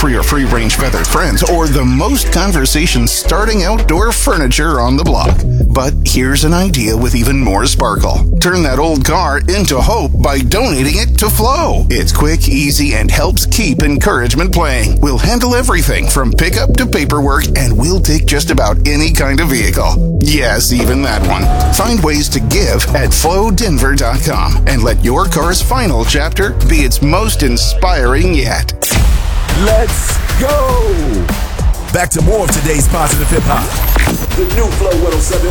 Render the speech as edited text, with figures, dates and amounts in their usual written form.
for your free-range feathered friends, or the most conversation-starting outdoor furniture on the block. But here's an idea with even more sparkle. Turn that old car into hope by donating it to Flow. It's quick, easy, and helps keep encouragement playing. We'll handle everything from pickup to paperwork, and we'll take just about any kind of vehicle. Yes, even that one. Find ways to give at flowdenver.com and let your car's final chapter be its most inspiring yet. Let's go! Back to more of today's positive hip hop. The new Flow 107